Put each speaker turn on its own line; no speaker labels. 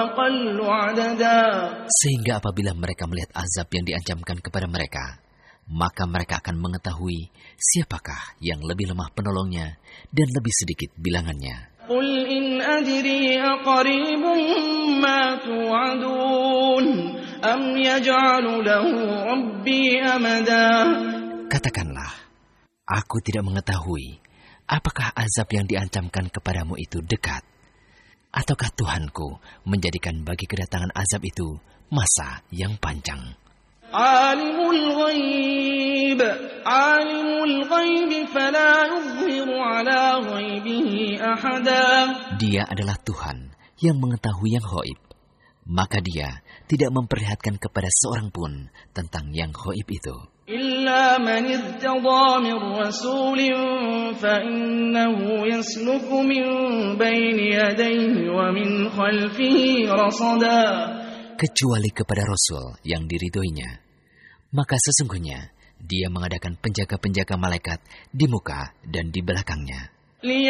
أقل عددا.
Sehingga apabila mereka melihat azab yang diancamkan kepada mereka, maka mereka akan mengetahui siapakah yang lebih lemah penolongnya dan lebih sedikit bilangannya.
قل إن أدري أقريب ما توعدون أم يجعل له ربي أمدا.
Katakanlah, aku tidak mengetahui apakah azab yang diancamkan kepadamu itu dekat, ataukah Tuhanku menjadikan bagi kedatangan azab itu masa yang panjang.
عالم الغيب فلا يظهر على غيبه أحدا.
Dia adalah Tuhan yang mengetahui yang ghaib, maka dia tidak memperlihatkan kepada seorang pun tentang yang ghaib itu.
إلا من ارتضى من رسول فإنه يسلك من بين يديه ومن خلفه رصدا.
Kecuali kepada Rasul yang diridhoinya, maka sesungguhnya dia mengadakan penjaga-penjaga malaikat di muka dan di belakangnya.